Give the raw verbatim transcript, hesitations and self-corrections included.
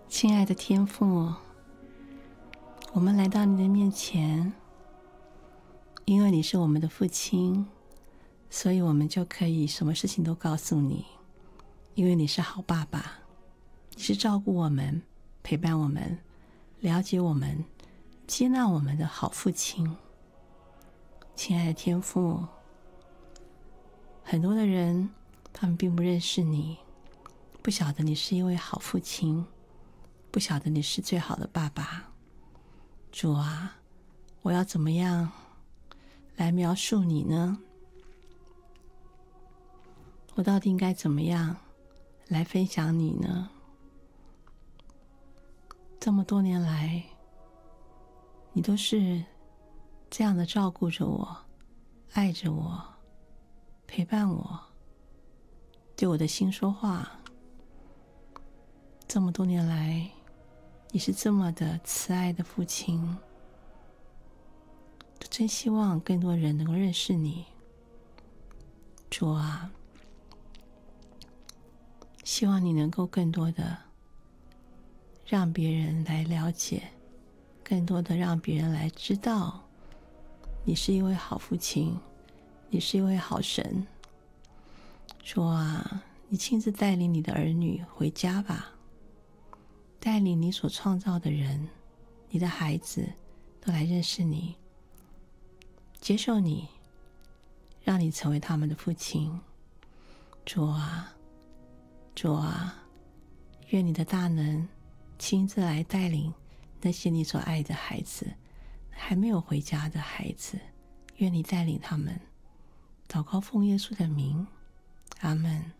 亲爱的天父，我们来到你的面前，因为你是我们的父亲，所以我们就可以什么事情都告诉你，因为你是好爸爸，你是照顾我们、陪伴我们、了解我们、接纳我们的好父亲。亲爱的天父，很多的人他们并不认识你，不晓得你是一位好父亲，不晓得你是最好的爸爸。主啊，我要怎么样来描述你呢？我到底应该怎么样来分享你呢？这么多年来，你都是这样的照顾着我，爱着我，陪伴我，对我的心说话。这么多年来，你是这么的慈爱的父亲，真希望更多人能够认识你。主啊，希望你能够更多的让别人来了解，更多的让别人来知道你是一位好父亲，你是一位好神。主啊，你亲自带领你的儿女回家吧，带领你所创造的人，你的孩子都来认识你，接受你，让你成为他们的父亲。主啊，主啊，愿你的大能亲自来带领那些你所爱的孩子，还没有回家的孩子，愿你带领他们。祷告奉耶稣的名，阿们。